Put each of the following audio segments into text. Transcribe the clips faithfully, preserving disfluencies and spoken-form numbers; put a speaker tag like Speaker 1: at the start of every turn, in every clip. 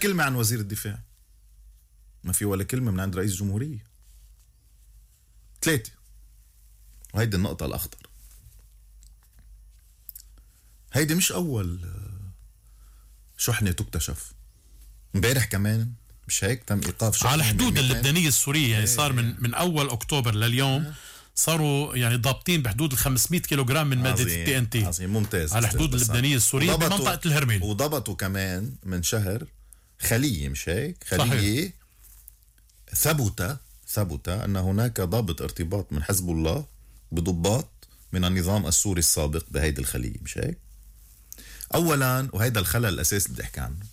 Speaker 1: كلمة عن وزير الدفاع، ما في ولا كلمة من عند رئيس الجمهورية. ثلاثة، وهيدي النقطة الأخطر. هيدي مش أول شحنة تكتشف. امبارح كمان مش هيك تم إيقاف شحنة
Speaker 2: على حدود اللبنانية السورية، يعني صار من من أول أكتوبر لليوم صاروا يعني ضابطين بحدود ال خمسمية كيلوغرام من مادة التي ان تي.
Speaker 1: عظيم، ممتاز.
Speaker 2: على حدود اللبنانية السورية بمنطقة الهرميل.
Speaker 1: وضبطوا كمان من شهر خلية، مش هيك؟ خلية ثبت ثبت أن هناك ضابط ارتباط من حزب الله بضباط من النظام السوري السابق بهيدي الخلية، مش هيك؟ أولا، وهيدا الخلل الأساسي اللي بحكي عنه،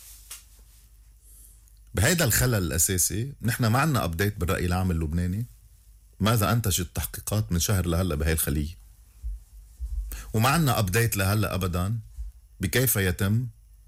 Speaker 1: بهيدا الخلل الأساسي نحن ما عنا أبديت بالرأي العام اللبناني ماذا أنتجت التحقيقات من شهر لهلأ بهاي الخلية، وما عنا أبديت لهلأ أبدا بكيف يتم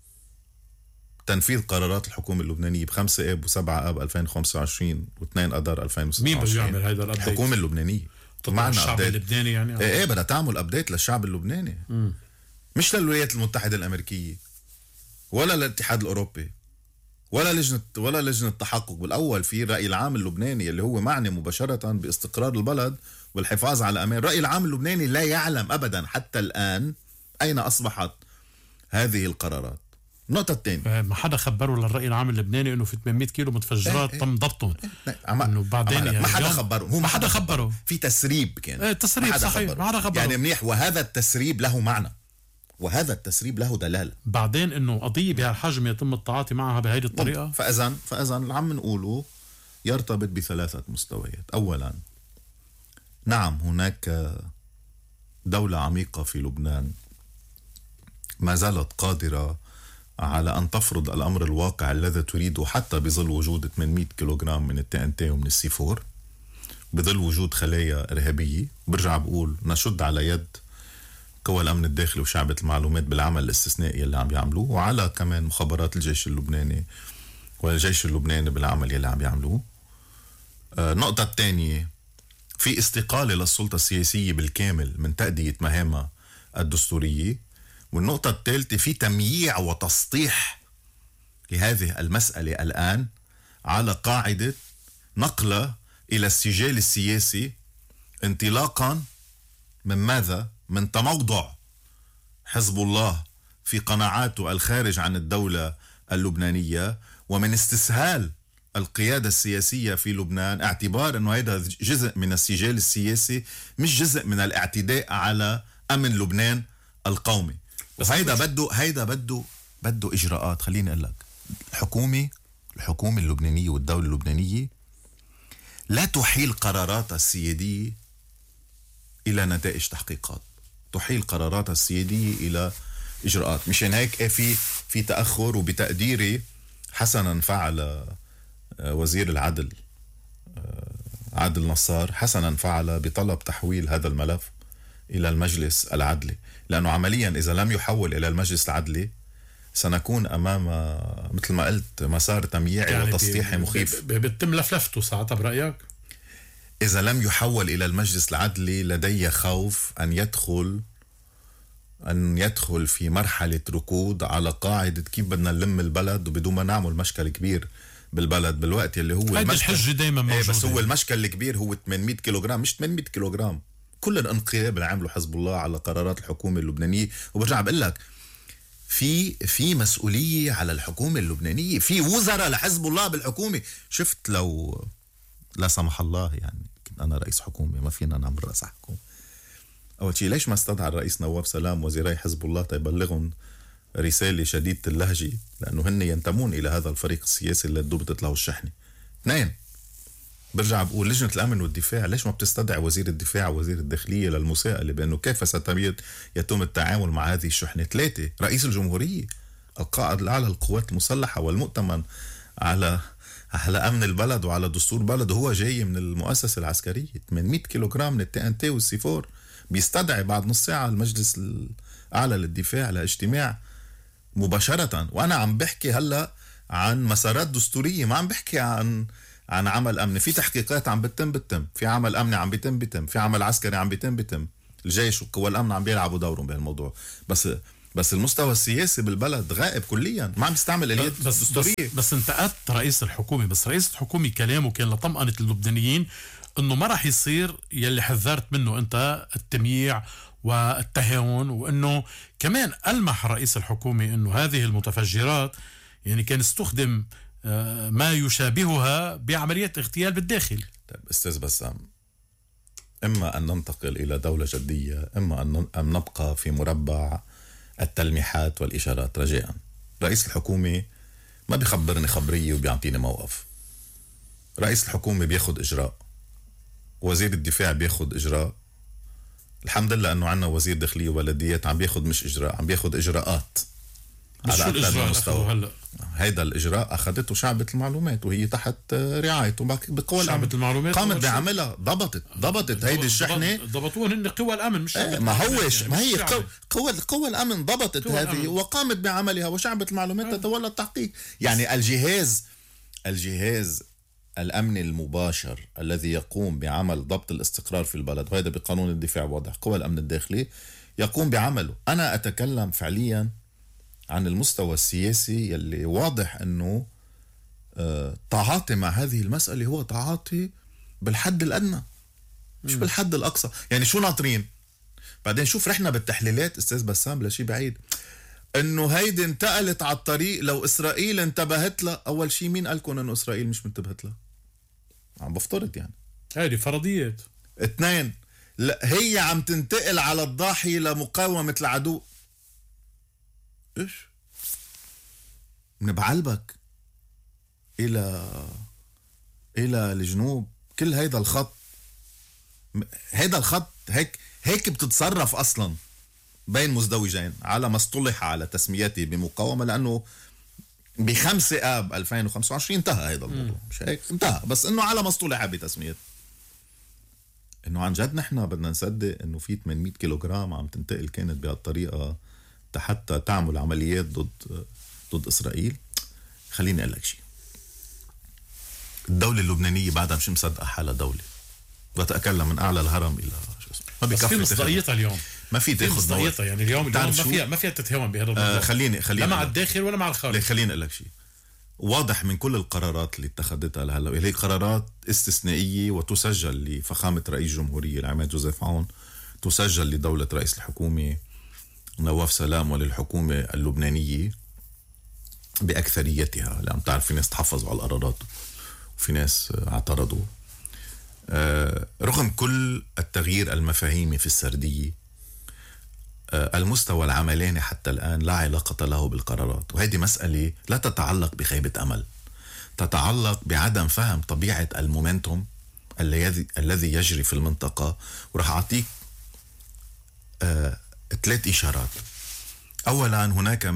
Speaker 1: تنفيذ قرارات الحكومة اللبنانية بخمسة آب وسبعة آب ألفين وخمسة وعشرين واثنين أذار ألفين وستة وعشرين.
Speaker 2: مين بده يعمل هيدا الأبديت؟
Speaker 1: الحكومة اللبنانية.
Speaker 2: مع الشعب اللبناني يعني.
Speaker 1: ايه ايه بدها تعمل أبديت للشعب اللبناني، م. مش للولايات المتحدة الأمريكية ولا للاتحاد الأوروبي ولا لجنة ولا لجنة تحقق. بالأول في الرأي العام اللبناني اللي هو معني مباشرة باستقرار البلد والحفاظ على أمان. الرأي العام اللبناني لا يعلم أبدا حتى الآن أين أصبحت هذه القرارات. النقطة الثانية،
Speaker 2: ما حدا خبره للرأي العام اللبناني إنه في ثمانمية كيلو متفجرات
Speaker 1: ايه
Speaker 2: تم ضبطهم.
Speaker 1: ايه
Speaker 2: إنه بعدين يعني
Speaker 1: ما حدا خبره، هو
Speaker 2: ما حدا خبره.
Speaker 1: في تسريب كان.
Speaker 2: ايه تسريب صحيح، ما حدا خبره.
Speaker 1: يعني منيح، وهذا التسريب له معنى، وهذا التسريب له دلالة.
Speaker 2: بعدين إنه قضية بهالحجم يتم التعاطي معها بهذه الطريقة.
Speaker 1: فإذن فإذن اللي عم نقوله يرتبط بثلاثة مستويات. أولا، نعم هناك دولة عميقة في لبنان ما زالت قادرة على أن تفرض الأمر الواقع الذي تريده حتى بظل وجود ثمانمية كيلوغرام من التي ان تي ومن السي فور، بظل وجود خلايا إرهابية. برجع بقول نشد على يد قوى الأمن الداخلي وشعبة المعلومات بالعمل الاستثنائي اللي عم يعملوه، وعلى كمان مخابرات الجيش اللبناني والجيش اللبناني بالعمل اللي عم يعملوه. النقطة آه الثانية، في استقالة للسلطة السياسية بالكامل من تأدية مهامها الدستورية. والنقطة الثالثة، في تمييع وتسطيح لهذه المسألة الآن على قاعدة نقلة إلى السجال السياسي انطلاقا من ماذا؟ من تموضع حزب الله في قناعاته الخارج عن الدولة اللبنانية، ومن استسهال القيادة السياسية في لبنان، اعتبار أنه هذا جزء من السجال السياسي مش جزء من الاعتداء على أمن لبنان القومي. وهيدا بده هيدا بده بده إجراءات. خليني أقول لك، الحكومة الحكومة اللبنانية والدولة اللبنانية لا تحيل قراراتها السيادية إلى نتائج تحقيقات، تحيل قراراتها السيادية إلى إجراءات. مشان هيك إيه في في تأخر. وبتقديري حسنا فعل وزير العدل عادل نصار، حسنا فعل بطلب تحويل هذا الملف إلى المجلس العدلي، لأنه عمليا إذا لم يحول إلى المجلس العدلي سنكون أمام مثل ما قلت مسار تمييعي يعني وتسطيحي مخيف.
Speaker 2: بيتم لفلفته ساعتها برأيك؟
Speaker 1: إذا لم يحول إلى المجلس العدلي لدي خوف أن يدخل أن يدخل في مرحلة ركود على قاعدة كيف بدنا نلم البلد وبدون ما نعمل مشكل كبير بالبلد بالوقت اللي هو
Speaker 2: هيدا الحجة دايما موجودة.
Speaker 1: ايه بس هو المشكل الكبير هو ثمانمية كيلوغرام، مش ثمانمية كيلوغرام. كل الانقلاب اللي عمله حزب الله على قرارات الحكومة اللبنانية. وبرجع بقول لك في في مسؤولية على الحكومة اللبنانية، في وزراء لحزب الله بالحكومة. شفت لو لا سمح الله يعني كنت أنا رئيس حكومة، ما فينا نعمل رئيس حكومة، أول شيء ليش ما استدعى الرئيس نواف سلام وزيري حزب الله تيبلغهم رسالة شديدة اللهجة، لأنه هن ينتمون إلى هذا الفريق السياسي اللي ضبطت له الشحنة. اثنين، برجع بقول لجنة الأمن والدفاع ليش ما بتستدعي وزير الدفاع ووزير الداخلية للمساءلة بأنه كيف ستميت يتم التعامل مع هذه الشحنة. ثلاثة، رئيس الجمهورية القائد الأعلى للقوات المسلحة والمؤتمن على على أمن البلد وعلى دستور بلد، هو جاي من المؤسسة العسكرية. ثمانمية كيلوغرام من التي ان تي والسي فور بيستدعي بعد نص ساعة المجلس الأعلى للدفاع لاجتماع مباشرة. وأنا عم بحكي هلأ عن مسارات دستورية، ما عم بحكي عن عن عمل أمني. في تحقيقات عم بتم بتم في عمل أمني عم بيتم بتم في عمل عسكري عم بيتم بتم الجيش وقوى الأمن عم بيلعبوا دورهم بهالموضوع. بس بس المستوى السياسي بالبلد غائب كليا، ما عم يستعمل اليات
Speaker 2: بس
Speaker 1: الدستورية.
Speaker 2: بس, بس انتقدت رئيس الحكومة، بس رئيس الحكومة كلامه كان لطمأنة اللبنانيين انه ما راح يصير يلي حذرت منه انت، التمييع والتهاون، وانه كمان ألمح رئيس الحكومة انه هذه المتفجرات يعني كان استخدم ما يشابهها بعمليات اغتيال بالداخل.
Speaker 1: طيب استاذ بسام، اما ان ننتقل الى دولة جدية، اما ان نبقى في مربع التلميحات والاشارات. رجاء، رئيس الحكومة ما بيخبرني خبرية وبيعطيني موقف. رئيس الحكومة بياخد اجراء، وزير الدفاع بياخد اجراء. الحمد لله انه عنا وزير داخلية وبلديات عم بياخد مش اجراء، عم بياخد اجراءات على اعلى مستوى. هلا هيدا الاجراء اخذته شعبة المعلومات وهي تحت رعايته بقوى الامن.
Speaker 2: شعبة المعلومات
Speaker 1: قامت بعملها، ضبطت ضبطت هيدي الشحنه،
Speaker 2: ضبطوها هن قوى الامن مش
Speaker 1: ايه ما هوش يعني ما هي قوى قوى قوى الامن ضبطت هذه وقامت بعملها، وشعبة المعلومات أه. تتولى التحقيق. يعني الجهاز الجهاز الامني المباشر الذي يقوم بعمل ضبط الاستقرار في البلد، وهذا بقانون الدفاع واضح، قوى الامن الداخلي يقوم بعمله. انا اتكلم فعليا عن المستوى السياسي يلي واضح انه آه تعاطي مع هذه المسألة هو تعاطي بالحد الأدنى مش م. بالحد الأقصى. يعني شو ناطرين بعدين؟ شوف رحنا بالتحليلات استاذ بسام لشي بعيد، انه هيدي انتقلت على الطريق لو اسرائيل انتبهت لها. اول شيء مين قالكم انه اسرائيل مش منتبهت لها؟ عم بفترض يعني هيدي
Speaker 2: فرضيات.
Speaker 1: اثنين، لا هي عم تنتقل على الضاحية لمقاومة العدو. ايش من بعلبك الى الى الجنوب، كل هيدا الخط هيدا الخط هيك هيك بتتصرف اصلا بين مزدوجين على ما اصطلح على تسميته بمقاومة، لانه بخمسة آب ألفين وخمسة وعشرين انتهى هيدا الموضوع. مش هيك انتهى، بس انه على ما اصطلح بتسميته. انه عن جد نحن بدنا نصدق انه في ثمانمية كيلوغرام عم تنتقل كانت بهالطريقة حتى تعمل عمليات ضد ضد إسرائيل؟ خليني أقول لك شيء، الدولة اللبنانية بعدها مش مصدقة حالها دولة. بتأكلم من أعلى الهرم إلى شو اسمه،
Speaker 2: ما بيكفي. في مصداقيتها اليوم،
Speaker 1: ما في تاخذ
Speaker 2: مصداقيتها. يعني اليوم اليوم ما فيها ما فيها تتهاون بهذا الموضوع.
Speaker 1: آه خليني خليني
Speaker 2: لا مع الداخل ولا مع الخارج.
Speaker 1: خليني أقول لك شيء واضح من كل القرارات اللي اتخذتها لهلا، هي قرارات استثنائية وتسجل لفخامة رئيس الجمهورية العماد جوزيف عون، تسجل لدولة رئيس الحكومة نواف سلام وللحكومة اللبنانية بأكثريتها، لأن تعرف في ناس تحفظوا على القرارات وفي ناس اعترضوا. آه رغم كل التغيير المفاهيمي في السردية، آه المستوى العملاني حتى الآن لا علاقة له بالقرارات. وهذه مسألة لا تتعلق بخيبة أمل، تتعلق بعدم فهم طبيعة المومنتوم الذي الذي يجري في المنطقة. ورح أعطيك آه ثلاث إشارات. أولا، هناك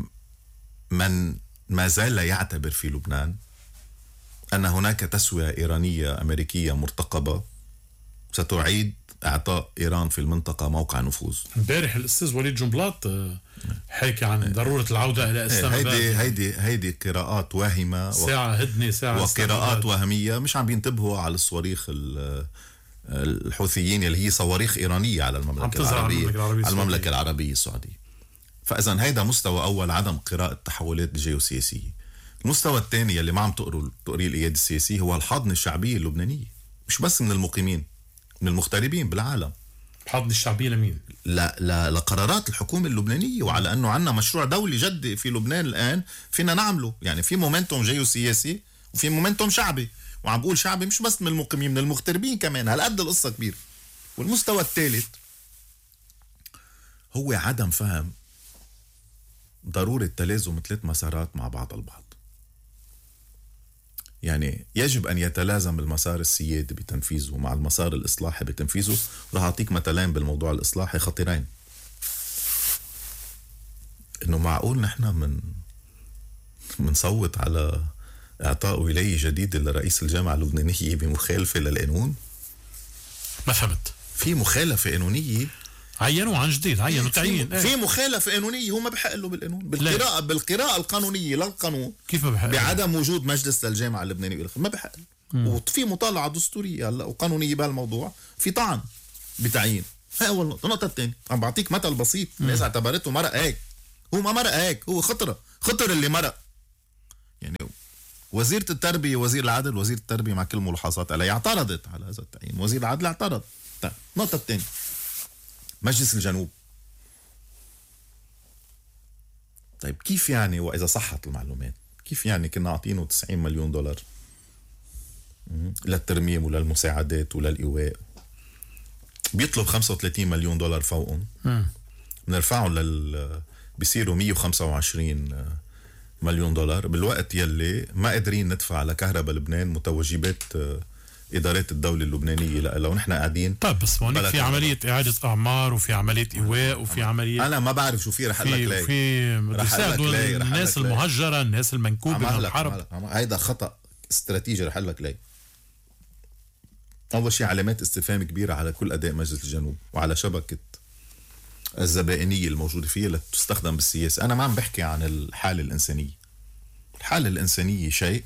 Speaker 1: من ما زال يعتبر في لبنان أن هناك تسوية إيرانية أمريكية مرتقبة ستعيد إعطاء إيران في المنطقة موقع نفوذ.
Speaker 2: امبارح الأستاذ وليد جنبلاط حكى عن ضرورة العودة إلى إسلام آباد.
Speaker 1: هيدي هيدي هيدي قراءات واهمة،
Speaker 2: ساعة هدنة ساعة
Speaker 1: وقراءات وهمية. مش عم بينتبهوا على الصواريخ الحوثيين اللي هي صواريخ إيرانية على المملكة العربية على المملكة العربية السعودية. فإذا هيدا مستوى أول، عدم قراءة التحولات الجيوسياسية. المستوى الثاني اللي ما عم تقروا تقري القيادة السياسية هو الحاضنة الشعبية اللبنانية، مش بس من المقيمين، من المغتربين بالعالم.
Speaker 2: الحاضنة الشعبية لمين؟
Speaker 1: لا لا لقرارات الحكومة اللبنانية، وعلى أنه عنا مشروع دولي جدي في لبنان الآن فينا نعمله. يعني في مومنتوم جيوسياسي وفي مومنتوم شعبي، وعم بقول شعبي مش بس من المقيمين، من المغتربين كمان. هالقد القصة كبير. والمستوى الثالث هو عدم فهم ضرورة تلازم ثلاث مسارات مع بعض البعض. يعني يجب أن يتلازم المسار السيادي بتنفيذه مع المسار الإصلاحي بتنفيذه. رح أعطيك مثالين بالموضوع الإصلاحي خطيرين. إنه معقول نحن من منصوت على إعطاء ولاية جديدة لرئيس الجامعة اللبنانية بمخالفة للقانون؟
Speaker 2: ما فهمت.
Speaker 1: في مخالفة قانونية
Speaker 2: عينوا عن جديد، عينوا تعيين.
Speaker 1: في مخالفة قانونية، هو ما بحق له بالقانون، بالقراءة بالقراءة القانونية للقانون.
Speaker 2: كيف ما بحق؟
Speaker 1: بعدم وجود مجلس للجامعة اللبنانية ما بحق له. وفي مطالعة دستورية هلا وقانونية بهالموضوع، في طعن بتعيين. هاي أول نقطة. النقطة الثانية عم بعطيك مثل بسيط، الناس اعتبرته مرق هيك هو ما مرق هيك، هو خطرة خطر اللي مرق. يعني وزيرة التربية وزير العدل وزير التربية مع كل ملاحظات عليه اعترضت على هذا التعيين، وزير العدل اعترض. طيب النقطة الثانية، مجلس الجنوب. طيب كيف يعني وإذا صحت المعلومات كيف يعني كنا عاطينه تسعين مليون دولار للترميم وللمساعدات وللإيواء، بيطلب خمسة وثلاثين مليون دولار فوقهم، بنرفعهم لل بيصيروا مية وخمسة وعشرين مليون دولار بالوقت يلي ما قادرين ندفع لكهرباء لبنان متوجبات إدارات الدولة اللبنانية لو نحن قاعدين.
Speaker 2: طيب بس هونيك في عملية إعادة أعمار وفي عملية إيواء وفي عملية،
Speaker 1: أنا ما بعرف شو في رح أقول لك ليه،
Speaker 2: في يساعدوا الناس المهجرة، الناس المنكوبة من الحرب.
Speaker 1: هيدا خطأ استراتيجي. رح أقول لك ليه. أول شيء علامات استفهام كبيرة على كل أداء مجلس الجنوب وعلى شبكة الزبائنية الموجودة فيها لتستخدم بالسياسة. أنا ما عم بحكي عن الحالة الإنسانية. الحالة الإنسانية شيء،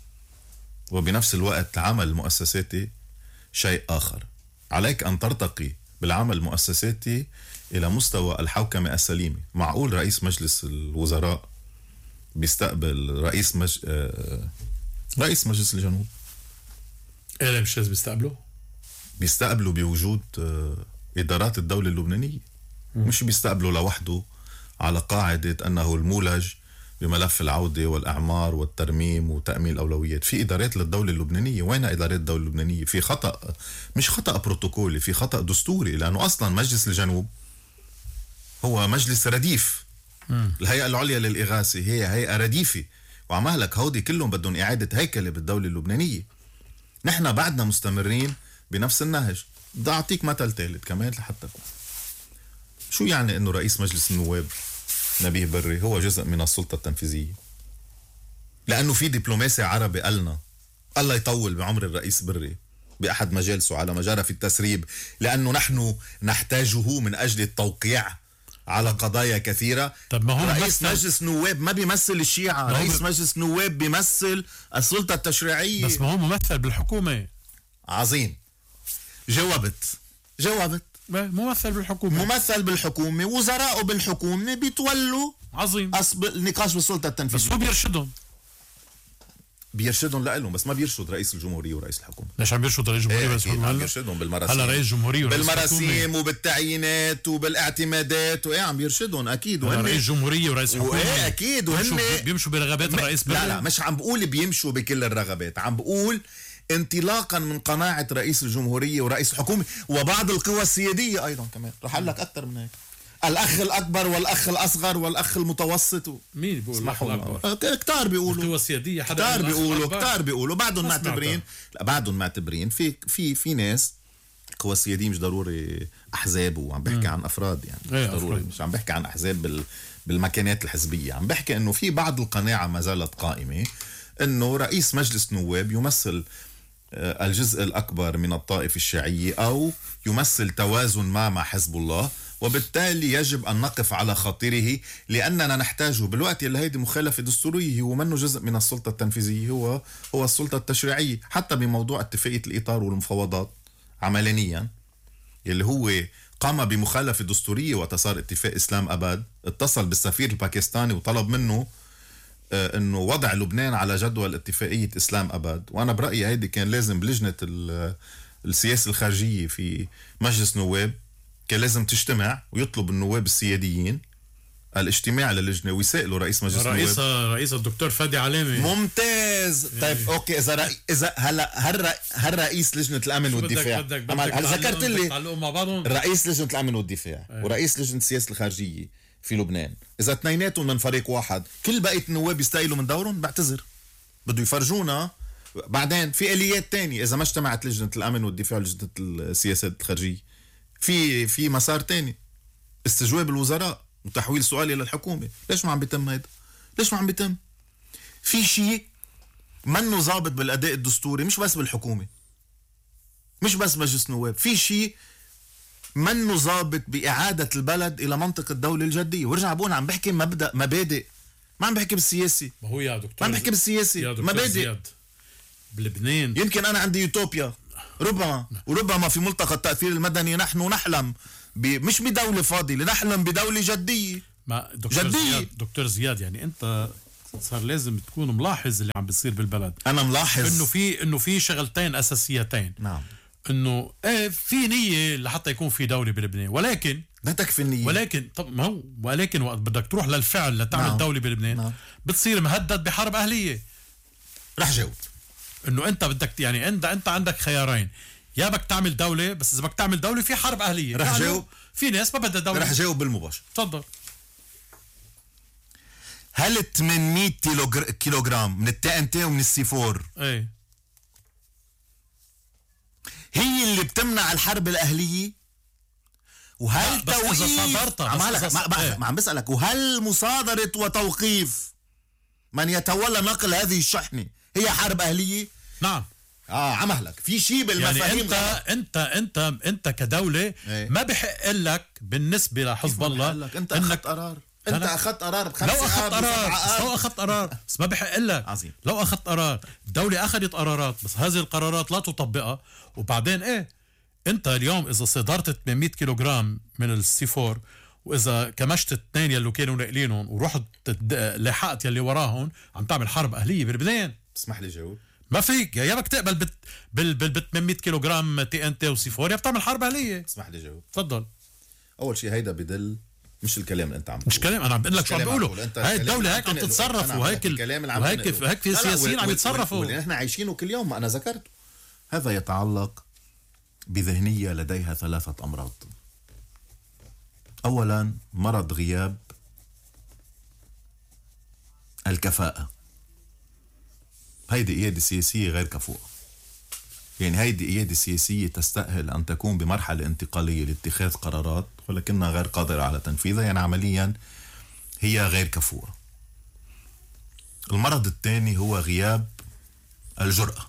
Speaker 1: وبنفس الوقت العمل المؤسساتي شيء آخر. عليك أن ترتقي بالعمل المؤسساتي إلى مستوى الحوكمة السليمة. معقول رئيس مجلس الوزراء بيستقبل رئيس مج... آه... رئيس مجلس الجنوب؟
Speaker 2: إيه مش لازم بيستقبله؟
Speaker 1: بيستقبلوا بوجود آه... إدارات الدولة اللبنانية، مش بيستقبلوا لوحده على قاعدة أنه المولج بملف العودة والأعمار والترميم وتأمين الأولويات. في إدارات للدولة اللبنانية. وين إدارات الدولة اللبنانية؟ في خطأ، مش خطأ بروتوكولي، في خطأ دستوري، لأنه أصلا مجلس الجنوب هو مجلس رديف. م. الهيئة العليا للإغاثة هي هيئة رديفة، وعمالك هودي كلهم بدهم إعادة هيكلة بالدولة اللبنانية. نحن بعدنا مستمرين بنفس النهج. بدي أعطيك مثل ثالث كمان لحتى شو يعني إنه رئيس مجلس النواب نبيه بري هو جزء من السلطة التنفيذية. لأنه في دبلوماسي عربي قالنا الله يطول بعمر الرئيس بري بأحد مجالسه على مجرى في التسريب، لأنه نحن نحتاجه من أجل التوقيع على قضايا كثيرة.
Speaker 2: طب ما هو
Speaker 1: رئيس مجلس نواب ما بيمثل الشيعة، رئيس ب... مجلس نواب بيمثل السلطة التشريعية.
Speaker 2: بس ما هو ممثل بالحكومة.
Speaker 1: عظيم. جاوبت جاوبت
Speaker 2: ممثل بالحكومة،
Speaker 1: ممثل بالحكومة، وزراء بالحكومة بيتولوا
Speaker 2: عظيم
Speaker 1: أصب... النقاش بالسلطة التنفيذية.
Speaker 2: بس هو بيرشدهم
Speaker 1: بيرشدهم لهم، بس ما بيرشد رئيس الجمهورية ورئيس الحكومة.
Speaker 2: ليش عم بيرشد رئيس الجمهورية؟
Speaker 1: ايه
Speaker 2: بس
Speaker 1: عم بيرشدهم بالمراسيم،
Speaker 2: هلا رئيس جمهورية
Speaker 1: بالمراسيم وبالتعيينات وبالاعتمادات، وايه عم بيرشدهم اكيد.
Speaker 2: وهن رئيس جمهورية ورئيس حكومة،
Speaker 1: وايه اكيد وهن
Speaker 2: بيمشوا برغبات الرئيس.
Speaker 1: لا لا مش عم بقول بيمشوا بكل الرغبات، عم بقول انطلاقا من قناعة رئيس الجمهورية ورئيس الحكومة وبعض القوى السيادية أيضا كمان. رح أقول لك أكثر من هيك، الأخ الأكبر والأخ الأصغر والأخ المتوسط و...
Speaker 2: مين بيقول الأخ الأكبر؟
Speaker 1: كتار بيقولوا
Speaker 2: القوى السيادية،
Speaker 1: كتار بيقولوا كتار بيقولوا بعدهم معتبرين. لا بعدهم معتبرين في في في ناس القوى السيادية مش ضروري أحزاب، وعم بحكي عن أفراد يعني مش ضروري، مش عم بحكي عن أحزاب بال بالمكانات الحزبية. عم بحكي إنه في بعض القناعة ما زالت قائمة إنه رئيس مجلس نواب يمثل الجزء الأكبر من الطائفة الشيعية أو يمثل توازن ما مع حزب الله، وبالتالي يجب أن نقف على خاطره لأننا نحتاجه بالوقت اللي هيدي مخالفة دستورية. هو منه جزء من السلطة التنفيذية، هو هو السلطة التشريعية. حتى بموضوع اتفاقية الإطار والمفاوضات عمليا اللي هو قام بمخالفة دستورية وقت صار اتفاق إسلام أباد، اتصل بالسفير الباكستاني وطلب منه انه وضع لبنان على جدول اتفاقية اسلام اباد. وانا برأيي هيدي كان لازم بلجنة السياسة الخارجية في مجلس نواب كان لازم تجتمع ويطلب النواب السياديين الاجتماع للجنة ويسألوا رئيس مجلس
Speaker 2: رئيس
Speaker 1: نواب.
Speaker 2: رئيس الدكتور فادي علامي.
Speaker 1: ممتاز. طيب اوكي اذا رأي اذا هلا هل هل رئيس لجنة الامن والدفاع هل ذكرت لي رئيس لجنة الامن والدفاع ايه. ورئيس لجنة السياسة الخارجية في لبنان اذا اثنيناتهم من فريق واحد كل بقية النواب يستقيلوا من دورهم، بعتذر بده يفرجونا بعدين في اليات تانية. اذا ما اجتمعت لجنة الامن والدفاع ولجنة السياسات الخارجية في في مسار تاني، استجواب الوزراء وتحويل سؤالي للحكومة. ليش ما عم بيتم هيدا؟ ليش ما عم بيتم؟ في شيء منه ضابط بالاداء الدستوري، مش بس بالحكومة مش بس مجلس نواب، في شيء منه ضابط بإعادة البلد إلى منطقة الدولة الجدية. ورجع بقول عم بحكي مبدأ مبادئ، ما عم بحكي بالسياسي.
Speaker 2: ما هو يا دكتور
Speaker 1: ما عم بحكي بالسياسي، مبادئ.
Speaker 2: بلبنان
Speaker 1: يمكن أنا عندي يوتوبيا ربما وربما في ملتقى التأثير المدني نحن نحلم ب... مش بدولة فاضلة، نحلم بدولة جدية.
Speaker 2: ما دكتور
Speaker 1: جدية.
Speaker 2: زياد دكتور زياد يعني انت صار لازم تكون ملاحظ اللي عم بيصير بالبلد.
Speaker 1: انا ملاحظ
Speaker 2: انه في انه في شغلتين اساسيتين.
Speaker 1: نعم.
Speaker 2: انه ايه في نيه لحتى يكون في دوله بلبنان، ولكن
Speaker 1: لا تكفي النية.
Speaker 2: ولكن طب ما هو ولكن وقت بدك تروح للفعل لتعمل
Speaker 1: نعم.
Speaker 2: دوله بلبنان
Speaker 1: نعم.
Speaker 2: بتصير مهدد بحرب اهليه.
Speaker 1: رح جاوب.
Speaker 2: انه انت بدك يعني انت انت عندك خيارين، يا بدك تعمل دوله، بس اذا بدك تعمل دوله في حرب اهليه.
Speaker 1: رح
Speaker 2: يعني
Speaker 1: جاوب.
Speaker 2: في ناس ما بدها دوله.
Speaker 1: رح جاوب بالمباشر.
Speaker 2: تفضل.
Speaker 1: هل ثمانمية كيلوغرام من التي ان تي ومن السي فور
Speaker 2: ايه
Speaker 1: هي اللي بتمنع الحرب الاهليه؟ وهل
Speaker 2: بس إذا
Speaker 1: توقيف
Speaker 2: صدرتها
Speaker 1: عم
Speaker 2: بس
Speaker 1: هلأ-
Speaker 2: إذا
Speaker 1: ما,
Speaker 2: ص-
Speaker 1: ما,
Speaker 2: إيه.
Speaker 1: ما عم بسألك، وهل مصادرة وتوقيف من يتولى نقل هذه الشحنة هي حرب أهلية؟
Speaker 2: نعم.
Speaker 1: اه عمهلك في شيء
Speaker 2: يعني
Speaker 1: بالمفاهيم
Speaker 2: انت
Speaker 1: غلط.
Speaker 2: انت انت انت كدوله
Speaker 1: إيه.
Speaker 2: ما بحق لك بالنسبه لحزب الله
Speaker 1: لك انت
Speaker 2: انك
Speaker 1: اخذت قرار، انت
Speaker 2: لا.
Speaker 1: اخذت قرار بخمسة
Speaker 2: لو اخذت
Speaker 1: آب
Speaker 2: قرار
Speaker 1: وسبعة
Speaker 2: بس
Speaker 1: آب.
Speaker 2: لو اخذت قرار بس ما بحق لك.
Speaker 1: عظيم.
Speaker 2: لو اخذت قرار الدوله اخذت قرارات بس هذه القرارات لا تطبقها، وبعدين ايه انت اليوم اذا صدرت ثمانمية كيلوغرام من السي فور، واذا كمشت الاثنين يلي كانوا ناقلينهم ورحت تد- لحقت يلي وراهم، عم تعمل حرب اهليه بلبنان.
Speaker 1: اسمح لي جاوب.
Speaker 2: ما فيك يا بدك تقبل بت بال بال بال ثمانمية كيلوغرام تي ان تي وسي فور، يا بتعمل حرب اهليه.
Speaker 1: اسمح لي جاوب.
Speaker 2: تفضل.
Speaker 1: اول شيء هيدا بدل مش الكلام اللي انت عم
Speaker 2: مش كلام، انا عم بقول لك شو عم بقوله. هاي الدوله هيك عم
Speaker 1: تنقله.
Speaker 2: تتصرف،
Speaker 1: أنا
Speaker 2: وهيك ال-
Speaker 1: الكلام اللي عم
Speaker 2: وهيك
Speaker 1: تنقله.
Speaker 2: هيك في
Speaker 1: لا لا،
Speaker 2: سياسيين
Speaker 1: وال-
Speaker 2: عم
Speaker 1: وال-
Speaker 2: يتصرفوا.
Speaker 1: واللي نحن عايشينه كل يوم ما انا ذكرته. هذا يتعلق بذهنية لديها ثلاثة أمراض. أولا مرض غياب الكفاءة. هيدي قيادة سياسية غير كفؤة. يعني هيدي قيادة سياسية تستأهل أن تكون بمرحلة انتقالية لاتخاذ قرارات ولكنها غير قادرة على تنفيذها، يعني عمليا هي غير كفؤة. المرض الثاني هو غياب الجرأة،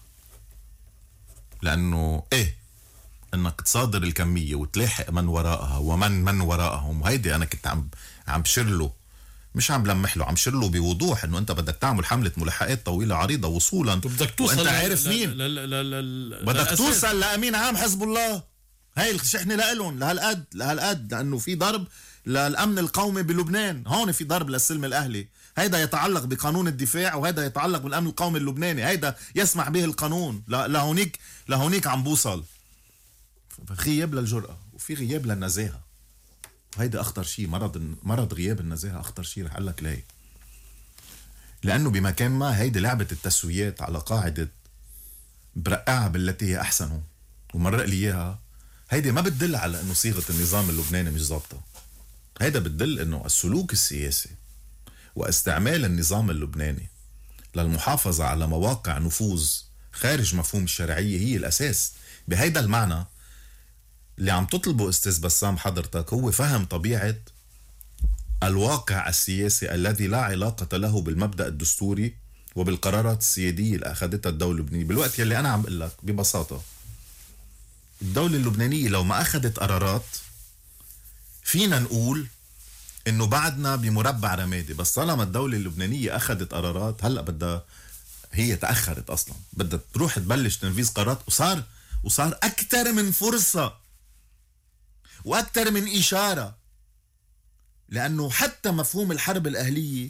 Speaker 1: لأنه إيه انك تصادر الكمية وتلاحق من وراءها ومن من وراءهم. وهيدي انا كنت عم عم بشر له، مش عم لمح له، عم بشر له بوضوح انه انت بدك تعمل حملة ملاحقات طويلة عارضة وصولا،
Speaker 2: بدك توصل
Speaker 1: وانت
Speaker 2: ل-
Speaker 1: عارف
Speaker 2: ل-
Speaker 1: مين
Speaker 2: ل- ل- ل- ل-
Speaker 1: بدك
Speaker 2: للأساس.
Speaker 1: توصل لامين عام حزب الله. هاي الشحنة لإلهم لهالقد لهالقد لانه في ضرب للامن القومي بلبنان. هون في ضرب للسلم الاهلي. هيدا يتعلق بقانون الدفاع وهيدا يتعلق بالامن القومي اللبناني. هيدا يسمح به القانون. ل- لهونيك لهونيك عم بوصل. غياب للجرأة وفي غياب للنزاهة. وهيدا أخطر شيء. مرض مرض غياب النزاهة أخطر شيء. رح أقول لك ليه. لأنه بمكان ما هيدي لعبة التسويات على قاعدة برقعها بالتي هي أحسن ومرق لي إياها. هيدي ما بتدل على أنه صيغة النظام اللبناني مش ضابطة. هيدا بتدل أنه السلوك السياسي واستعمال النظام اللبناني للمحافظة على مواقع نفوذ خارج مفهوم الشرعية هي الأساس. بهيدا المعنى اللي عم تطلبه استاذ بسام حضرتك هو فهم طبيعة الواقع السياسي الذي لا علاقة له بالمبدأ الدستوري وبالقرارات السيادية اللي أخذتها الدولة اللبنانية. بالوقت يلي أنا عم بقول لك ببساطة الدولة اللبنانية لو ما أخذت قرارات فينا نقول إنه بعدنا بمربع رمادي، بس طالما الدولة اللبنانية أخذت قرارات هلأ بدها، هي تأخرت أصلا، بدها تروح تبلش تنفيذ قرارات. وصار وصار أكتر من فرصة وأكتر من إشارة، لأنه حتى مفهوم الحرب الأهلية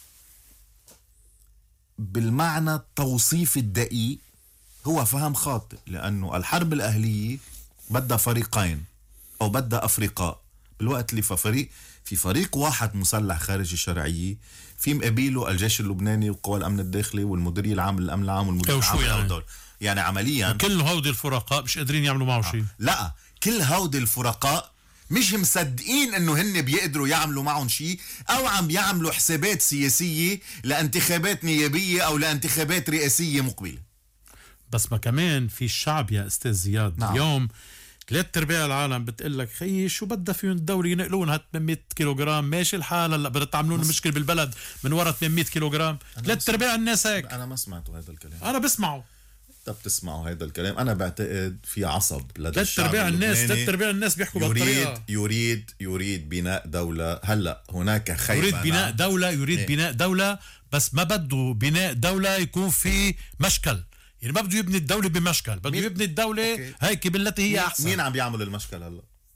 Speaker 1: بالمعنى التوصيف الدقيق هو فهم خاطئ. لأنه الحرب الأهلية بدها فريقين أو بدها أفرقاء. بالوقت اللي في فريق في فريق واحد مسلح خارج الشرعية، في مقابله الجيش اللبناني وقوى الأمن الداخلي والمديرية العام للأمن العام والمدير العام للدولة. يعني عمليا
Speaker 2: كل هودي الفرقاء مش قادرين يعملوا معه شيء.
Speaker 1: لا، كل هودي الفرقاء مش مصدقين انه هن بيقدروا يعملوا معهم شيء، او عم يعملوا حسابات سياسية لانتخابات نيابية او لانتخابات رئاسية مقبلة.
Speaker 2: بس ما كمان في الشعب يا استاذ زياد.
Speaker 1: نعم.
Speaker 2: اليوم ثلاث ارباع العالم بتقول لك خيي شو بدها فيهم الدوله ينقلونها ثمانمية كيلوغرام ماشي الحال، هلا بدها تعملون مشكله بالبلد من وراء ثمانمية كيلوغرام. ثلاث ارباع الناس هيك.
Speaker 1: انا ما سمعته هذا الكلام.
Speaker 2: انا بسمعه.
Speaker 1: انت بتسمعوا هذا الكلام. انا بعتقد في عصب لدى
Speaker 2: ثلاث
Speaker 1: الشعب
Speaker 2: ارباع الناس
Speaker 1: اللبناني
Speaker 2: ثلاث ارباع الناس بيحكوا
Speaker 1: يريد
Speaker 2: بهالطريقه.
Speaker 1: يريد يريد بناء دولة. هلا هناك خيبة.
Speaker 2: يريد بناء
Speaker 1: نعم.
Speaker 2: دوله يريد
Speaker 1: إيه.
Speaker 2: بناء دوله بس ما بده بناء دوله يكون في مشكل. يعني ما بده يبني الدوله بمشكل، بده
Speaker 1: مين؟
Speaker 2: يبني الدوله
Speaker 1: أوكي.
Speaker 2: هيك بالتي هي
Speaker 1: مين,
Speaker 2: احسن.
Speaker 1: مين عم بيعمل المشكل هلا؟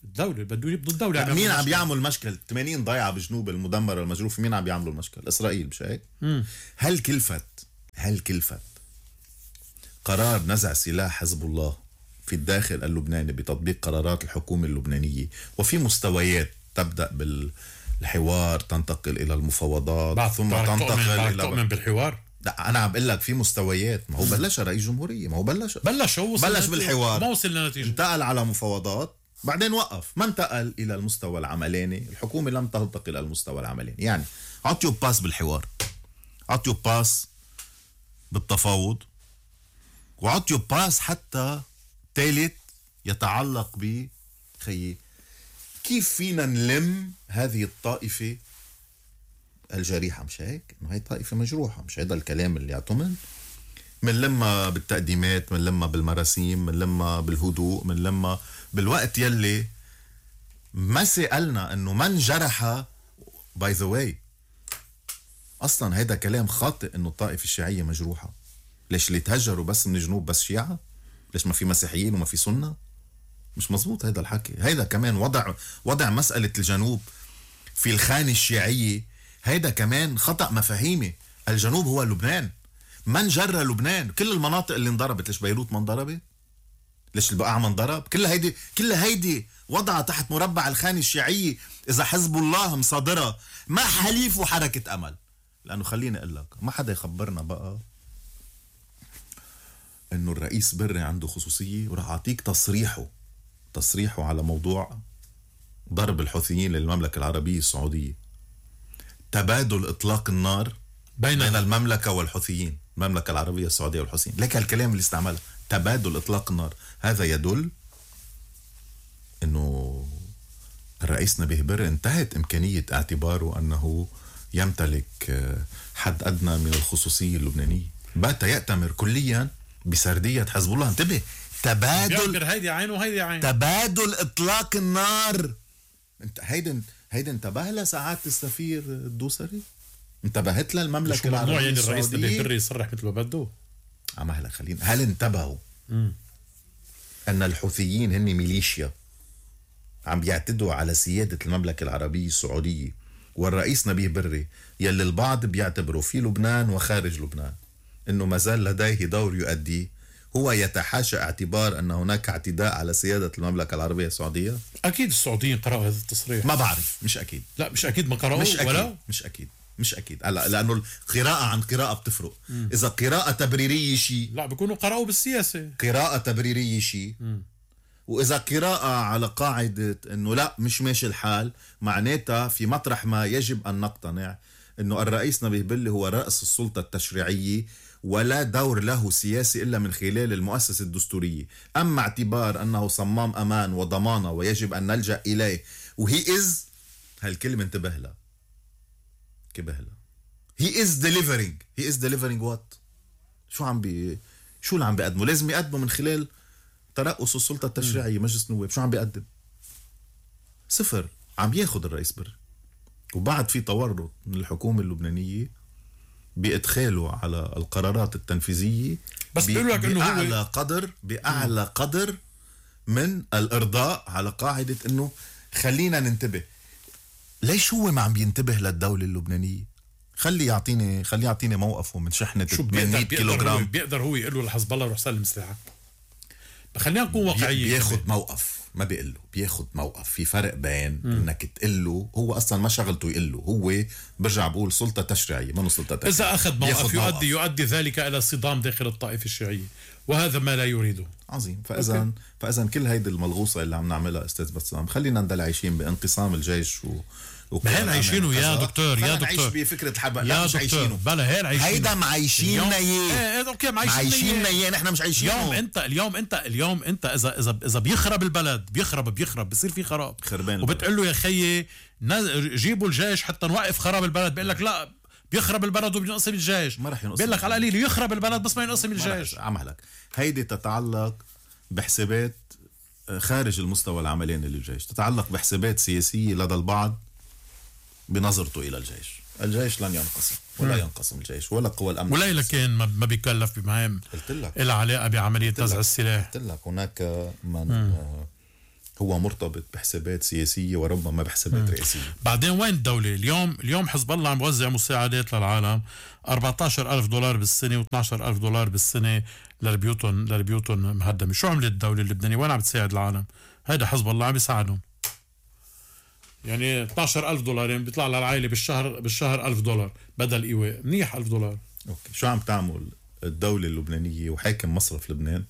Speaker 2: الدولة بده يبنوا الدولة.
Speaker 1: مين عم يعمل مشكل؟ ثمانين ضيعة بجنوب المدمرة المجروفة، مين عم يعملوا المشكل؟ إسرائيل، مش هيك؟ هل كلفت هل كلفت قرار نزع سلاح حزب الله في الداخل اللبناني بتطبيق قرارات الحكومة اللبنانية، وفي مستويات تبدأ بالحوار تنتقل إلى المفاوضات ثم تنتقل إلى
Speaker 2: تؤمن بالحوار؟
Speaker 1: لا أنا عم بقول لك في مستويات. ما هو بلش رئيس جمهورية، ما هو بلش
Speaker 2: بلش هو
Speaker 1: بلش بالحوار،
Speaker 2: ما وصل لنتيجة،
Speaker 1: انتقل على مفاوضات بعدين وقف، ما انتقل إلى المستوى العملاني. الحكومة لم تنتقل إلى المستوى العملاني. يعني عطيوا باس بالحوار، عطيوا باس بالتفاوض، وعطيوا باس حتى ثالث يتعلق ب خيي كيف فينا نلم هذه الطائفة الجريحة. مش هيك؟ انه هي طائفة مجروحة، مش هيدا الكلام اللي يعتمد. منلمها بالتقديمات، منلمها بالمراسيم، منلمها بالهدوء، منلمها بالوقت يلي ما سألنا انه من جرح. باي ذا واي اصلا هيدا كلام خاطئ انه الطائفة الشيعية مجروحة. ليش اللي تهجروا بس من الجنوب بس شيعة؟ ليش ما في مسيحيين وما في سنة؟ مش مزبوط هيدا الحكي. هيدا كمان وضع وضع مسألة الجنوب في الخانة الشيعية، هيدا كمان خطأ مفاهيمي. الجنوب هو لبنان. من جرى لبنان؟ كل المناطق اللي انضربت، ليش بيروت ما انضربت؟ ليش البقاع ما انضرب؟ كل هيدي كل هيدي وضعها تحت مربع الخانة الشيعية. إذا حزب الله مصادرة ما حليفه حركة أمل. لأنه خليني أقول لك، ما حدا يخبرنا بقى إنه الرئيس بري عنده خصوصية. وراح أعطيك تصريحه تصريحه على موضوع ضرب الحوثيين للمملكة العربية السعودية. تبادل إطلاق النار بين, بين المملكة والحوثيين، المملكة العربية السعودية والحوثيين. لك الكلام اللي استعمله تبادل إطلاق النار، هذا يدل إنه الرئيس نبيه بري انتهت إمكانية اعتباره أنه يمتلك حد أدنى من الخصوصية اللبنانية. بات يأتمر كليا بسردية حزب الله. انتبه، تبادل
Speaker 2: هيدي عين وهيدي عين،
Speaker 1: تبادل إطلاق النار. انت هيدا هيدا انتبه لها ساعات السفير الدوسري، انتبهت لها المملكة العربية
Speaker 2: يعني
Speaker 1: السعودية.
Speaker 2: الرئيس نبيه بري يصرح مثل ما بده.
Speaker 1: عم هلا خلينا، هل انتبهوا م. أن الحوثيين هن ميليشيا عم بيعتدوا على سيادة المملكة العربية السعودية، والرئيس نبيه بري يلي البعض بيعتبروا في لبنان وخارج لبنان انه ما زال لديه دور يؤديه، هو يتحاشى اعتبار ان هناك اعتداء على سيادة المملكة العربية السعودية؟
Speaker 2: اكيد السعوديين قرأوا هذا التصريح.
Speaker 1: ما بعرف، مش اكيد.
Speaker 2: لا مش اكيد ما قرأوا.
Speaker 1: مش أكيد.
Speaker 2: ولا
Speaker 1: مش اكيد مش اكيد هلا لانه القراءة عن قراءة بتفرق. م. اذا قراءة تبريرية شيء،
Speaker 2: لا بيكونوا قرأوا بالسياسة.
Speaker 1: قراءة تبريرية شيء، وإذا قراءة على قاعدة أنه لا مش ماشي الحال، معناتها في مطرح ما يجب أن نقتنع أنه الرئيس نبيه بري هو رأس السلطة التشريعية ولا دور له سياسي إلا من خلال المؤسسة الدستورية. أما اعتبار أنه صمام أمان وضمانة ويجب أن نلجأ إليه وهي إز، هالكلمة انتبه لها، انتبه لها. he is delivering he is delivering what؟ شو عم بي شو اللي عم بيقدمه؟ لازم يقدمه من خلال ترأس السلطة التشريعية، مجلس نواب. شو عم بيقدم؟ صفر. عم ياخد الرئيس بري، وبعد في تورط من الحكومة اللبنانية بإدخاله على القرارات التنفيذية
Speaker 2: بس بيقول لك انه
Speaker 1: بأعلى
Speaker 2: هو
Speaker 1: قدر بأعلى م. قدر من الإرضاء على قاعدة انه خلينا ننتبه. ليش هو ما عم بينتبه للدولة اللبنانية؟ خلي يعطيني خلي يعطيني موقفه من شحنة ثمانمية كيلوغرام.
Speaker 2: بيقدر هو يقول له لحزب الله روح سلم سلاحك. خلينا نكون واقعيين.
Speaker 1: بياخد موقف، ما بيقول له، بياخد موقف. في فرق بين م. انك تقول له، هو اصلا ما شغلته يقول له، هو برجع بقول سلطه تشريعيه منو سلطه تشريعيه.
Speaker 2: اذا اخذ موقف يؤدي يؤدي ذلك الى صدام داخل الطائفه الشيعيه، وهذا ما لا يريده.
Speaker 1: عظيم. فاذا فاذا كل هيدي الملغوصه اللي عم نعملها استاذ بسام، خلينا نضل عايشين بانقسام الجيش و
Speaker 2: هين عايشينه يا دكتور يا دكتور
Speaker 1: نعيش بفكره الحرب.
Speaker 2: لا مش عايشينه بلا هين عايشينه.
Speaker 1: هيدا معايشيننا
Speaker 2: اياه. ايه اوكي
Speaker 1: معايشيننا اياه، نحن مش عايشينه.
Speaker 2: اليوم انت اليوم انت اليوم انت اذا اذا اذا بيخرب البلد بيخرب بيخرب بصير في خراب، وبتقول له يا خيي جيبوا الجيش حتى نوقف خراب البلد، بيقول لك لا بيخرب البلد وبينقسم الجيش.
Speaker 1: ما رح ينقسم،
Speaker 2: بيقول لك على القليل يخرب البلد بس ما ينقسم الجيش.
Speaker 1: عملك هيدي تتعلق بحسابات خارج المستوى العملاني للجيش، تتعلق بحسابات سياسية لدى البعض بنظرته إلى الجيش. الجيش لن ينقسم ولا ينقسم الجيش ولا قوى الأمن،
Speaker 2: ولا كان ما بيكلف بمهام
Speaker 1: قلت لك
Speaker 2: إلى علاقة بعملية نزع السلاح.
Speaker 1: قلت لك هناك من هو مرتبط بحسابات سياسية وربما بحسابات رئاسية.
Speaker 2: بعدين وين الدولة اليوم؟ اليوم حزب الله عم بوزع مساعدات للعالم أربعة عشر ألف دولار بالسنة و اثني عشر ألف دولار بالسنة للبيوتهم للبيوتهم مهدمة. شو عملت الدولة اللبنانية؟ وين عم تساعد العالم؟ هيدا حزب الله عم يساعدهم. يعني اثني عشر ألف دولار يعني بيطلع للعائلة بالشهر بالشهر ألف دولار بدل إيواء. منيح ألف دولار.
Speaker 1: أوكي. شو عم تعمل الدولة اللبنانية وحاكم مصرف لبنان؟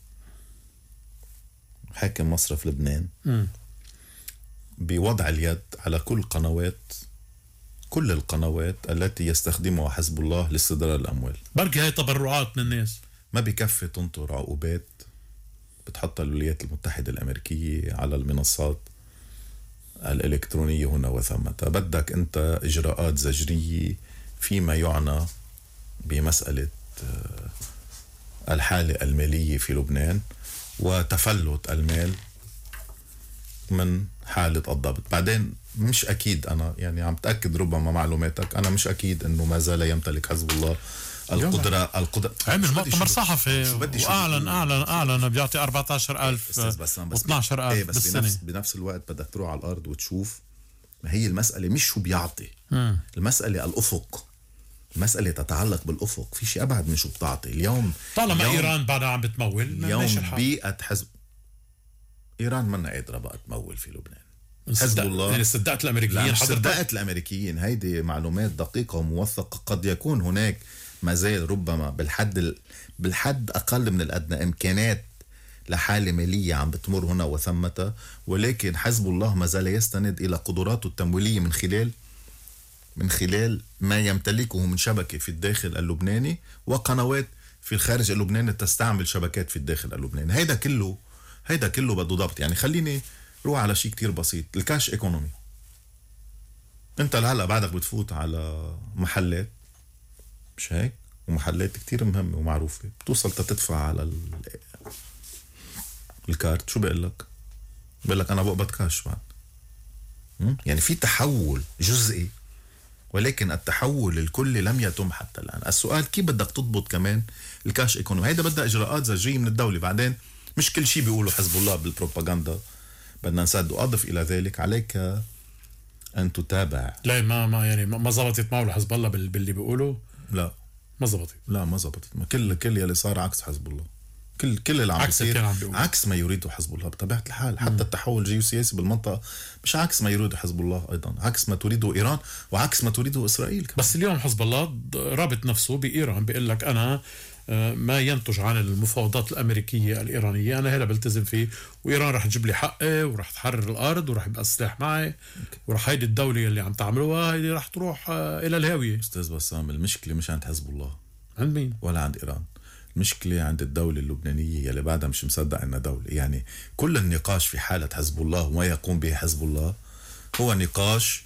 Speaker 1: حاكم مصرف لبنان
Speaker 2: م.
Speaker 1: بوضع اليد على كل قنوات كل القنوات التي يستخدمها حزب الله لاستدرار الأموال.
Speaker 2: بركي هاي تبرعات من الناس.
Speaker 1: ما بكفي تنطر عقوبات بتحطها الولايات المتحدة الأمريكية على المنصات الإلكترونية هنا وثمة. بدك أنت إجراءات زجرية فيما يعنى بمسألة الحالة المالية في لبنان وتفلت المال من حالة الضبط. بعدين مش أكيد، أنا يعني عم تأكد ربما معلوماتك، أنا مش أكيد أنه ما زال يمتلك حزب الله القدرة القدرة
Speaker 2: عمل مؤتمر صحفي وأعلن أعلن أعلن بيعطي أربعة عشر ألف و اثني عشر ألف
Speaker 1: بس
Speaker 2: بالسنة.
Speaker 1: بنفس, بنفس الوقت بدك تروح على الأرض وتشوف. ما هي المسألة مش شو بيعطي،
Speaker 2: م.
Speaker 1: المسألة الأفق. المسألة تتعلق بالأفق. في شيء أبعد من شو بتعطي اليوم.
Speaker 2: طالما
Speaker 1: اليوم
Speaker 2: إيران بعدها عم بتمول
Speaker 1: اليوم بيئة حزب إيران منا قادرة بقى تمول في لبنان. حزب الله
Speaker 2: يعني صدقت الأمريكيين.
Speaker 1: صدقت الأمريكيين. هيدي معلومات دقيقة وموثقة. قد يكون هناك ما زال ربما بالحد ال... بالحد أقل من الأدنى إمكانات لحالة مالية عم بتمر هنا وثمة، ولكن حزب الله ما زال يستند إلى قدراته التمويلية من خلال من خلال ما يمتلكه من شبكة في الداخل اللبناني وقنوات في الخارج اللبناني تستعمل شبكات في الداخل اللبناني. هيدا كله هيدا كله بده ضبط. يعني خليني روح على شيء كتير بسيط، الكاش ايكونومي. انت لهلا بعدك بتفوت على محلات، مش هيك؟ ومحلات كتير مهمة ومعروفة، بتوصل تتدفع على ال... الكارت. شو بقول لك؟ بقول لك انا بقبض كاش بعد. يعني في تحول جزئي، ولكن التحول الكلي لم يتم حتى الآن. السؤال كيف بدك تضبط كمان الكاش ايكونومي؟ هيدا بدها إجراءات زجرية من الدولة. بعدين مش كل شيء بيقوله حزب الله بالبروباغندا بدنا نصدق. أضف إلى ذلك عليك أن تتابع.
Speaker 2: لا ما ما يعني ما زبطت معه حزب الله باللي بيقوله.
Speaker 1: لا
Speaker 2: ما زبطت.
Speaker 1: لا ما زبطت. ما كل كل يلي صار عكس حزب الله. كل كل اللي عم بيصير عكس ما يريده حزب الله بطبيعة الحال. حتى م. التحول الجيوسياسي بالمنطقة مش عكس ما يريده حزب الله، أيضا عكس ما تريده إيران وعكس ما تريده إسرائيل كمان.
Speaker 2: بس اليوم حزب الله رابط نفسه بإيران، بيقول لك أنا ما ينتج عن المفاوضات الأمريكية الإيرانية أنا هلا بلتزم فيه، وإيران رح تجيب لي حقي ورح تحرر الأرض ورح يبقى السلاح معي، ورح هيدي الدولة اللي عم تعملوها هيدي رح تروح إلى الهاوية.
Speaker 1: أستاذ بسام، المشكلة مش عند حزب الله.
Speaker 2: عند مين؟
Speaker 1: ولا عند إيران. المشكلة عند الدولة اللبنانية يلي بعدها مش مصدق إنها دولة. يعني كل النقاش في حالة حزب الله وما يقوم به حزب الله هو نقاش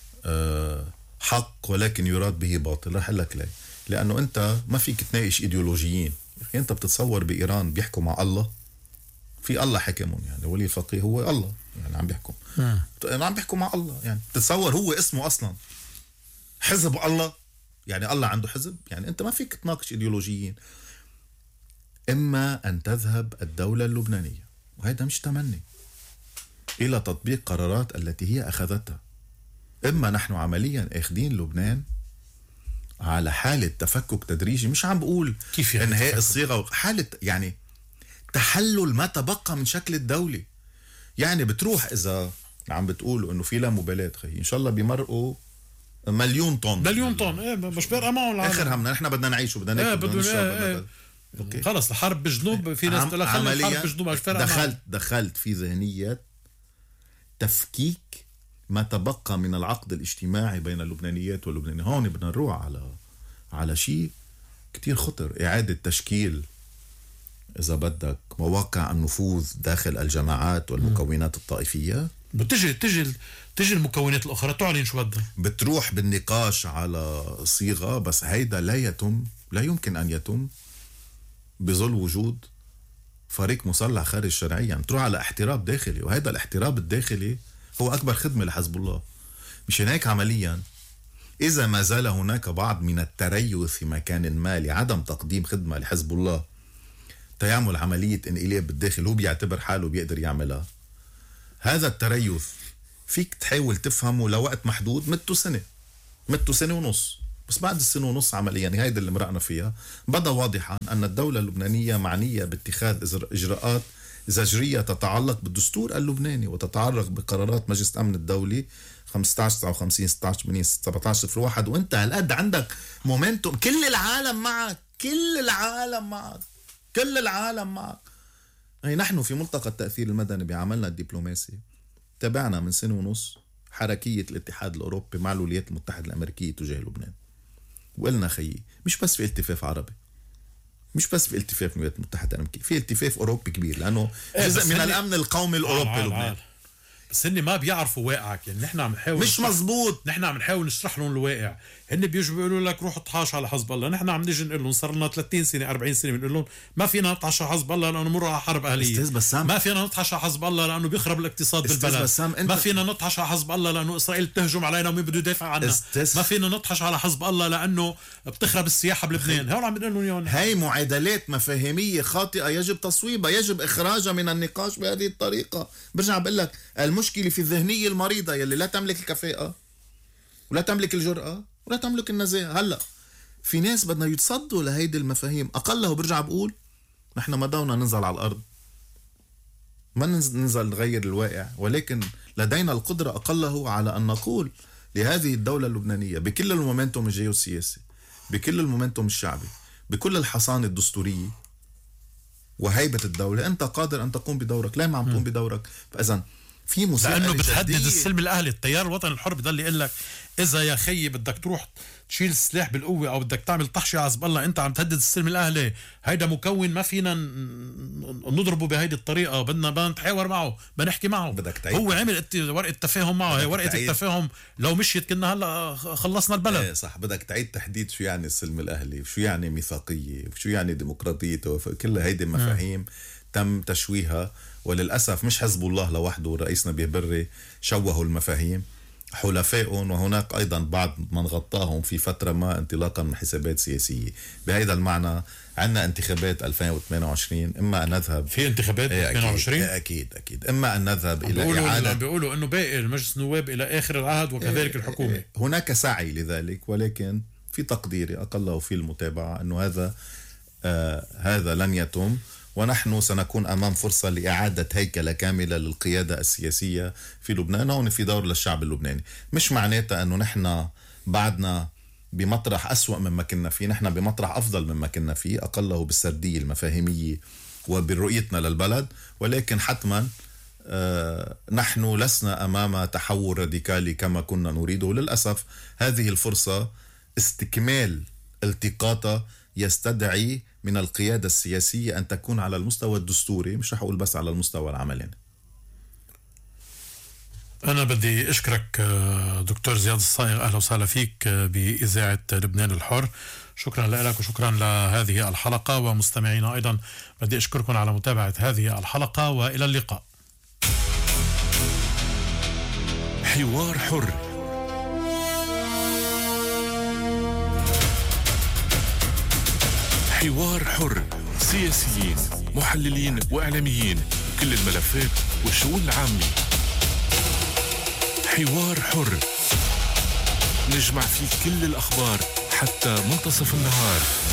Speaker 1: حق ولكن يراد به باطل. رح لك ليه؟ لأنه أنت ما فيك تناقش إيديولوجيين. أنت بتتصور بإيران بيحكوا مع الله؟ في الله حكمهم، يعني ولي الفقيه هو الله يعني عم بيحكم. أنا عم بيحكوا مع الله. يعني تتصور هو اسمه أصلا حزب الله، يعني الله عنده حزب. يعني أنت ما فيك تناقش إيديولوجيين. إما أن تذهب الدولة اللبنانية، وهذا مش تمني، إلى تطبيق قرارات التي هي أخذتها. إما نحن عمليا أخذين لبنان على حالة تفكك تدريجي. مش عم بقول
Speaker 2: كيف
Speaker 1: يعني انهاء الصيغة، حالة يعني تحلل ما تبقى من شكل الدولة. يعني بتروح إذا عم بتقولوا إنه في لا مبالاة، خي إن شاء الله بيمرقوا مليون طن
Speaker 2: مليون طن إيه مش بارقة معهم.
Speaker 1: آخر همنا نحن بدنا نعيش وبدنا ناكل
Speaker 2: بدنا نشرب. اوكي خلص الحرب بالجنوب في ناس تقول خلي الحرب بالجنوب مش فارقة.
Speaker 1: دخلت دخلت في ذهنية تفكيك ما تبقى من العقد الاجتماعي بين اللبنانيات واللبنانيين. هون بدنا نروح على على شيء كتير خطر، إعادة تشكيل إذا بدك مواقع النفوذ داخل الجماعات والمكونات الطائفية.
Speaker 2: بتجي تجي تجي المكونات الأخرى تعلن شو بدها،
Speaker 1: بتروح بالنقاش على صيغة، بس هيدا لا يتم، لا يمكن أن يتم بظل وجود فريق مسلح خارج شرعيا. تروح على احتراب داخلي، وهذا الاحتراب الداخلي هو أكبر خدمة لحزب الله. مش هناك عمليا إذا ما زال هناك بعض من التريث في مكان ما لعدم تقديم خدمة لحزب الله تيعمل عملية انقلاب بالداخل هو بيعتبر حاله بيقدر يعملها، هذا التريث فيك تحاول تفهمه لوقت محدود، مدته سنة مدته سنة ونص، بس بعد السنة ونص عمليا هيدا اللي مرقنا فيها بدا واضحا أن الدولة اللبنانية معنية باتخاذ إجراءات زجرية تتعلق بالدستور اللبناني وتتعلق بقرارات مجلس الأمن الدولي خمسة عشر تسعة وخمسين ستة عشر ثمانية سبعة عشر صفر واحد. وانت هالقد عندك مومنتوم، كل العالم معك كل العالم معك كل العالم معك. يعني نحن في ملتقى التأثير المدني بعملنا الدبلوماسي تابعنا من سنة ونص حركية الاتحاد الأوروبي مع الولايات المتحدة الأمريكية تجاه لبنان، وقلنا خيي مش بس في التفاف عربي، مش بس في التفاف الولايات المتحدة الأمريكية، في التفاف أوروبي كبير لأنه جزء من الأمن القومي الأوروبي
Speaker 2: عال
Speaker 1: لبنان.
Speaker 2: عال. بس هن ما بيعرفوا واقعك، يعني نحن عم نحاول
Speaker 1: مش مزبوط،
Speaker 2: نحن عم نحاول نشرح لهم الواقع. هن بيجوا بيقولوا لك روح اطحاش على حزب الله، نحن عم نيجي نقول لهم صار لنا ثلاثين سنة أربعين سنة بنقول لهم ما فينا نطحش على حزب الله لانه مر على حرب اهليه، ما فينا نطحش على حزب الله لانه بيخرب الاقتصاد بالبلد، ما فينا نطحش على حزب الله لانه اسرائيل بتهجم علينا ومين بده يدافع عنا، ما فينا نطحش على حزب الله لانه بتخرب السياحه بلبنان. هول عم بنقول لهم
Speaker 1: هاي معادلات مفاهيميه خاطئه يجب تصويبها، يجب اخراجها من النقاش بهذه الطريقه. برجع بقول لك المشكله في الذهنيه المريضة يلي لا تملك الكفاءة ولا تملك الجرأة ولا تملك النزاهة. هلأ في ناس بدنا يتصدوا لهيدي المفاهيم. أقله برجع بقول نحن ما داونا ننزل على الأرض، ما ننزل نغير الواقع، ولكن لدينا القدرة أقله على أن نقول لهذه الدولة اللبنانية بكل المومنتوم الجيوسياسي، بكل المومنتوم الشعبي، بكل الحصانة الدستورية وهيبة الدولة، أنت قادر أن تقوم بدورك. لا ما عم تقوم بدورك، فإذا في مساءلة
Speaker 2: لانه بتهدد
Speaker 1: جدية.
Speaker 2: السلم الاهلي. التيار الوطني الحر بضل يقول لك اذا يا خيي بدك تروح تشيل السلاح بالقوه او بدك تعمل طحشه على حزب الله انت عم تهدد السلم الاهلي، هيدا مكون ما فينا نضربه بهيدي الطريقه، بدنا بدنا نتحاور معه، بدنا نحكي معه.
Speaker 1: بدك تعيد
Speaker 2: هو عمل ورقه تفاهم معه، هي ورقه
Speaker 1: تعيد.
Speaker 2: التفاهم لو مشيت كنا هلا خلصنا البلد.
Speaker 1: ايه صح، بدك تعيد تحديد شو يعني السلم الاهلي وشو يعني ميثاقيه وشو يعني ديمقراطيه، كل هيدي المفاهيم تم تشويهها، وللأسف مش حزب الله لوحده، رئيسنا بيبري شوهوا المفاهيم، حلفائهم، وهناك أيضا بعض من غطاهم في فترة ما انطلاقا من حسابات سياسية. بهذا المعنى عندنا انتخابات ألفين وثمانية وعشرين، إما أن نذهب
Speaker 2: في انتخابات
Speaker 1: ايه
Speaker 2: اثنين وعشرين
Speaker 1: أكيد, أكيد أكيد إما أن نذهب إلى
Speaker 2: بيقولوا
Speaker 1: إعادة،
Speaker 2: بيقولوا إنه باقي المجلس النواب إلى آخر العهد وكذلك الحكومة.
Speaker 1: هناك سعي لذلك، ولكن في تقديري أقله في المتابعة أنه هذا آه هذا لن يتم، ونحن سنكون أمام فرصة لإعادة هيكلة كاملة للقيادة السياسية في لبنان. هون في دور للشعب اللبناني، مش معناتها أنه نحن بعدنا بمطرح أسوأ مما كنا فيه، نحن بمطرح أفضل مما كنا فيه، أقله بالسردية المفاهيمية وبرؤيتنا للبلد، ولكن حتما آه نحن لسنا أمام تحول راديكالي كما كنا نريده. للأسف هذه الفرصة استكمال التقاطها يستدعي من القيادة السياسية أن تكون على المستوى الدستوري، مش رح أقول بس على المستوى العملي.
Speaker 2: أنا بدي أشكرك دكتور زياد الصائغ، أهلا وسهلا فيك بإذاعة لبنان الحر. شكرا لك وشكرا لهذه الحلقة، ومستمعينا أيضا بدي أشكركم على متابعة هذه الحلقة، وإلى اللقاء.
Speaker 3: حوار حر، حوار حر، سياسيين، محللين وإعلاميين، كل الملفات والشؤون العامة. حوار حر، نجمع فيه كل الأخبار حتى منتصف النهار.